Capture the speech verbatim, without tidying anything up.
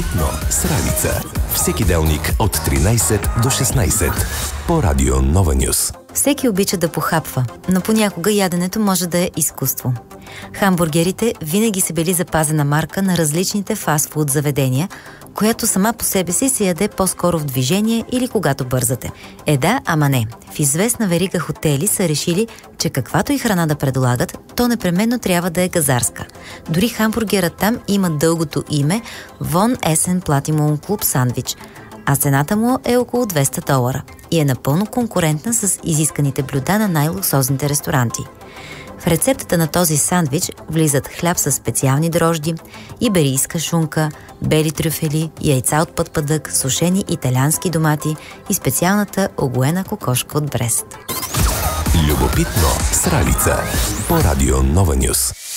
Любопитно с Ралица. Всеки делник от тринайсет до шестнайсет по Радио Нова Нюс. Всеки обича да похапва, но понякога яденето може да е изкуство. Хамбургерите винаги са били запазена марка на различните фастфуд заведения, която сама по себе си се яде по-скоро в движение или когато бързате. Е да, ама не. В известна верига хотели са решили, че каквато и храна да предлагат, то непременно трябва да е газарска. Дори хамбургерът там има дългото име Von Essen Platinum Club Sandwich, а цената му е около двеста долара и е напълно конкурентна с изисканите блюда на най-луксозните ресторанти. В рецептата на този сандвич влизат хляб с специални дрожди, иберийска шунка, бели трюфели, яйца от пътпадък, сушени италиански домати и специалната огоена кокошка от Брест. Любопитно с Ралица по Радио Нова Нюс.